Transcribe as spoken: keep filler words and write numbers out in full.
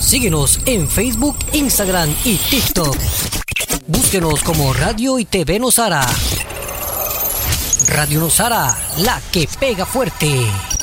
Síguenos en Facebook, Instagram y TikTok. Búsquenos como Radio y T V Nosara. Radio Nosara, la que pega fuerte.